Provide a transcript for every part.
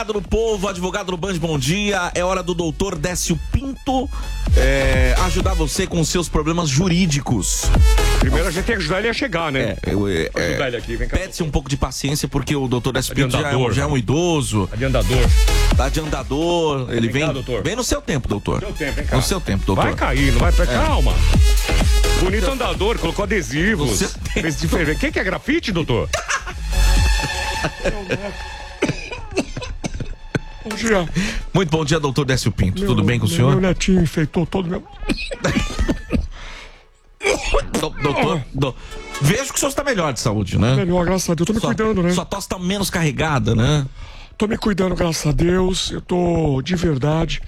Do povo, advogado do Band, bom dia. É hora do doutor Décio Pinto ajudar você com os seus problemas jurídicos. Primeiro a gente tem que ajudar ele a chegar, né? Ajudar ele aqui, vem cá. Pede-se um pouco de paciência, porque o doutor Décio Pinto já é um idoso. Tá de andador. Ele vem no seu tempo, doutor. No seu tempo, vem cá. No seu tempo, doutor. Vai cair, não vai pra... Calma. Bonito andador, colocou adesivos. O que é grafite, doutor? Bom dia. Muito bom dia, doutor Décio Pinto. Tudo bem com o senhor? Meu netinho enfeitou todo meu... Doutor, vejo que o senhor está melhor de saúde, né? Melhor, graças a Deus. Tô me cuidando, né? Sua tosse está menos carregada, né? Tô me cuidando, graças a Deus. Eu tô de verdade.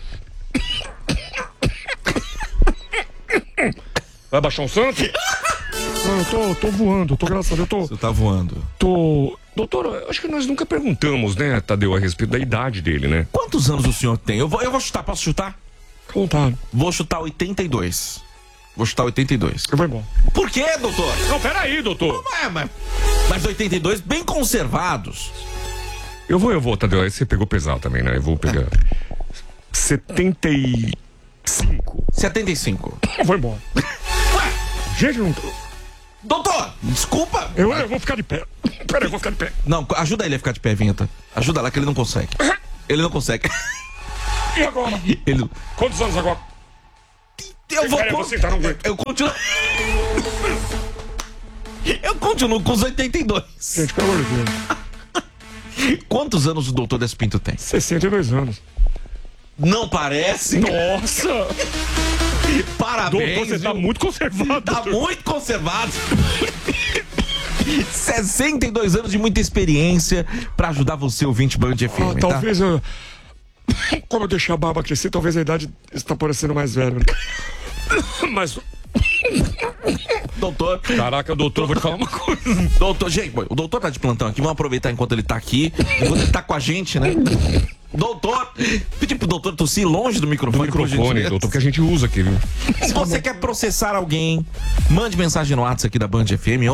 Vai baixar um santo? Não, eu tô voando, graças a Deus. Você tá voando. Doutor, acho que nós nunca perguntamos, né, Tadeu, a respeito da idade dele, né? Quantos anos o senhor tem? Eu vou chutar, posso chutar? Com vontade. Vou chutar 82. Vou chutar 82. Eu vou embora. Por quê, doutor? Não, peraí, doutor. Mas 82 bem conservados. Eu vou, Tadeu, aí você pegou pesado também, né? Eu vou pegar 75. 75. Eu vou embora. Ué? Gente, não... Doutor, desculpa. Eu vou ficar de pé. Peraí, eu vou ficar de pé. Não, ajuda ele a ficar de pé, Vinheta. Ajuda lá que ele não consegue. Ele não consegue. E agora? Quantos anos agora? Eu continuo. Eu continuo com os 82. Gente, pelo amor de Deus. Quantos anos o doutor Décio Pinto tem? 62 anos. Não parece? Nossa! Parabéns, doutor, você tá muito conservado. Tá muito conservado. 62 anos de muita experiência pra ajudar você, ouvinte Band FM. Talvez eu... Como eu deixei a barba crescer, talvez a idade está parecendo mais velho. Mas... Doutor... Caraca, doutor, vou te falar uma coisa. Doutor, gente, o doutor tá de plantão aqui, vamos aproveitar enquanto ele tá aqui. Enquanto ele tá com a gente, né? Doutor, pedi pro doutor tossir longe do microfone. Doutor, que a gente usa aqui, viu? Se você quer processar alguém, mande mensagem no WhatsApp aqui da Band FM,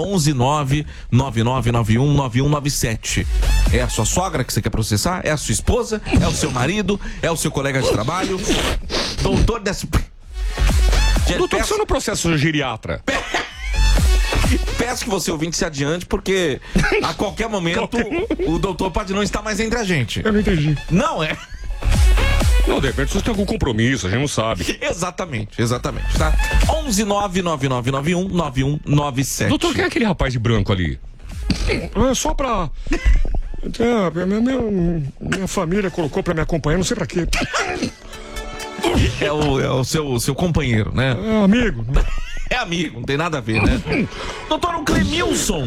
11999919197. É a sua sogra que você quer processar? É a sua esposa? É o seu marido? É o seu colega de trabalho? Doutor Décio... Doutor, você não processa geriatra? Peço que você ouvinte se adiante, porque a qualquer momento o doutor pode não estar mais entre a gente. Eu não entendi. Não é? Não, de repente você tem algum compromisso, a gente não sabe. Exatamente, tá? 11999919197. Doutor, quem é aquele rapaz de branco ali? É só pra... Minha família colocou pra me acompanhar, não sei pra quê. É o seu companheiro, né? É amigo, né? É amigo, não tem nada a ver, né? Doutor, o Clemilson.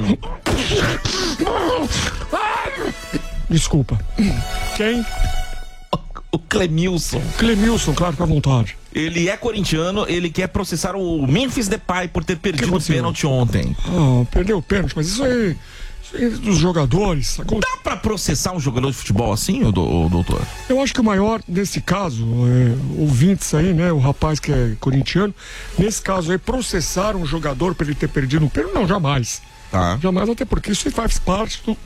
Desculpa. Quem? O Clemilson. Clemilson, claro, fica à vontade. Ele é corintiano, ele quer processar o Memphis Depay por ter perdido o pênalti ontem. Perdeu o pênalti, mas isso aí dos jogadores. Dá pra processar um jogador de futebol assim, o doutor? Eu acho que o maior, nesse caso, ouvintes aí, né, o rapaz que é corintiano, nesse caso aí, processar um jogador por ele ter perdido um pênalti, não, jamais. Tá. Jamais, até porque isso faz parte do...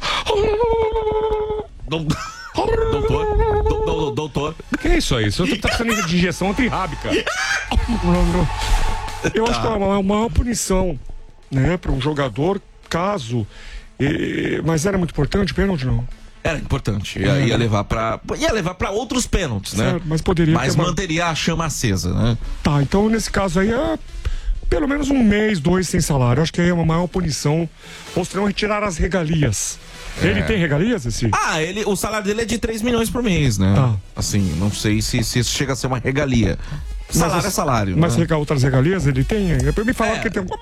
Doutor. Que é isso aí? Você tá precisando de injeção antirrábica. Eu acho que é a maior punição, né, para um jogador, caso... Mas era muito importante o pênalti, não? Era importante. Ia levar pra outros pênaltis, né? Certo, mas poderia... Mas manteria a chama acesa, né? Tá, então nesse caso aí é pelo menos 1 mês, 2 sem salário. Acho que aí é uma maior punição. Ou se não, retirar as regalias. Ele tem regalias, esse? O salário dele é de 3 milhões por mês, né? Tá. Assim, não sei se isso chega a ser uma regalia. Salário é salário. Mas né? outras regalias ele tem? É pra me falar que ele tem um...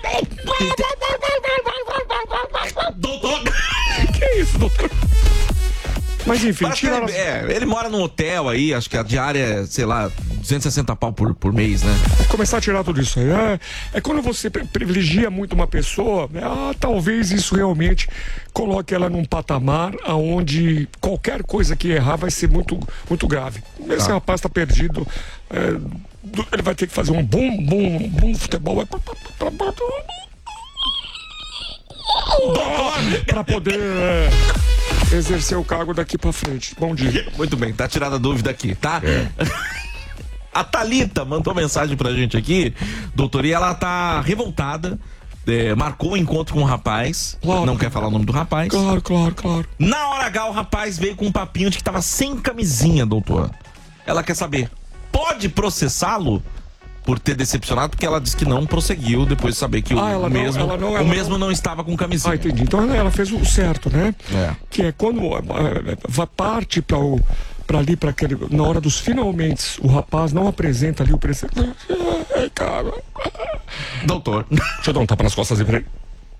Doutor! Que isso, doutor? Mas enfim, ele mora num hotel aí, acho que a diária é, sei lá, 260 pau por mês, né? Começar a tirar tudo isso aí. É quando você privilegia muito uma pessoa, talvez isso realmente coloque ela num patamar onde qualquer coisa que errar vai ser muito, muito grave. Esse rapaz tá perdido. Ele vai ter que fazer um bom futebol. Pra poder... exercer o cargo daqui pra frente. Bom dia. Muito bem, tá tirada a dúvida aqui, tá? A Thalita mandou mensagem pra gente aqui, doutor, e ela tá revoltada. Marcou um encontro com um rapaz, Claro. não quer falar o nome do rapaz. Claro. Na hora H, o rapaz veio com um papinho de que tava sem camisinha, doutor. Ela quer saber, pode processá-lo por ter decepcionado? Porque ela disse que não prosseguiu depois de saber que o mesmo não estava com camisinha. Ah, entendi. Então ela fez o certo, né? É. Que é quando parte pra ali, pra aquele. Na hora dos finalmente, o rapaz não apresenta ali o presente. Ai, cara. Doutor. Deixa eu dar um tapa nas costas aí pra ele.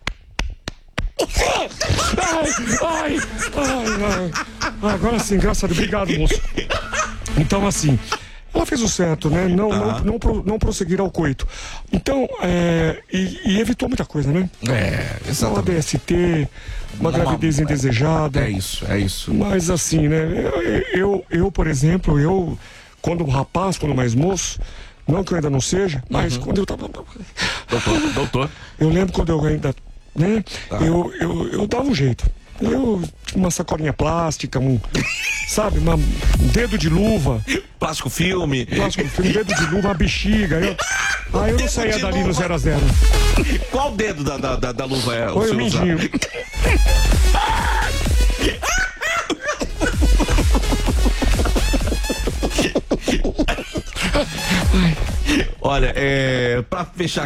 Ai. Agora sim, graças a Deus. Obrigado, moço. Então, assim, ela fez o certo, né? Não prosseguir ao coito. Então, e evitou muita coisa, né? Uma Exatamente. DST, uma gravidez indesejada. É isso. Mas assim, né? Eu, por exemplo, quando mais moço, não que eu ainda não seja, mas quando eu tava. Doutor. Eu lembro quando eu ainda, né? Eu dava um jeito. Eu tinha uma sacolinha plástica, sabe, um dedo de luva. Plástico filme. Dedo de luva, uma bexiga. Eu não saía dali no 0 a 0. Qual dedo da luva é o Foi o seu mindinho. Olha, pra fechar